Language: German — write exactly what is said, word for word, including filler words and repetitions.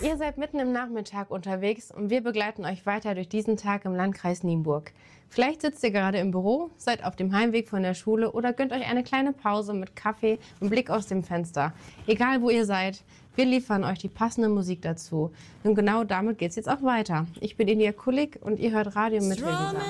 Ihr seid mitten im Nachmittag unterwegs und wir begleiten euch weiter durch diesen Tag im Landkreis Nienburg. Vielleicht sitzt ihr gerade im Büro, seid auf dem Heimweg von der Schule oder gönnt euch eine kleine Pause mit Kaffee und Blick aus dem Fenster. Egal wo ihr seid, wir liefern euch die passende Musik dazu. Und genau damit geht's jetzt auch weiter. Ich bin Elia Kulik und ihr hört Radio Mittelgesang.